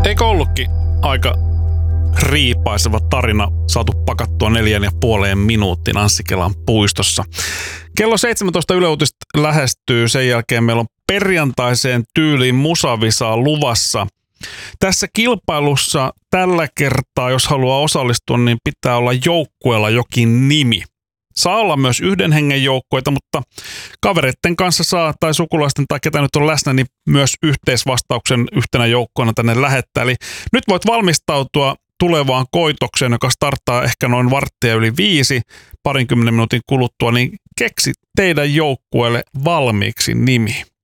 Eikö ollutkin aika riipaiseva tarina saatu pakattua 4,5 minuuttiin Anssi Kelan puistossa. Kello 17 Yle Uutiset lähestyy. Sen jälkeen meillä on perjantaiseen tyyliin musavisaa luvassa. Tässä kilpailussa tällä kertaa, jos haluaa osallistua, niin pitää olla joukkueella jokin nimi. Saa olla myös yhden hengen joukkueita, mutta kavereiden kanssa saa, tai sukulaisten tai ketä nyt on läsnä, niin myös yhteisvastauksen yhtenä joukkoina tänne lähettää. Eli nyt voit valmistautua tulevaan koitokseen, joka starttaa ehkä noin 4:45, 20 minuutin kuluttua, niin keksi teidän joukkueelle valmiiksi nimi.